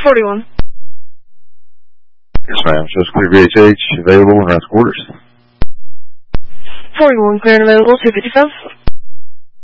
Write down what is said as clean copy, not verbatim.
41. Yes, ma'am. Just clear VHH, available in route quarters. 41, clear and available, 255.